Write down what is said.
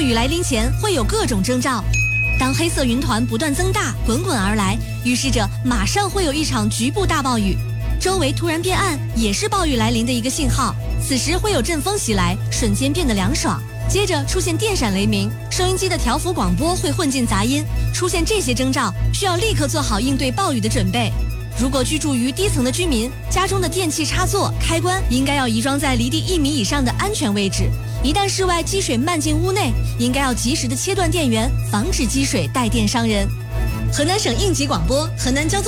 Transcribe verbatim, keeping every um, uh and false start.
雨来临前会有各种征兆。当黑色云团不断增大，滚滚而来，预示着马上会有一场局部大暴雨。周围突然变暗，也是暴雨来临的一个信号。此时会有阵风袭来，瞬间变得凉爽。接着出现电闪雷鸣，收音机的调幅广播会混进杂音。出现这些征兆，需要立刻做好应对暴雨的准备。如果居住于低层的居民，家中的电器插座、开关应该要移装在离地一米以上的安全位置。一旦室外积水漫进屋内，应该要及时的切断电源，防止积水带电伤人。河南省应急广播，河南交通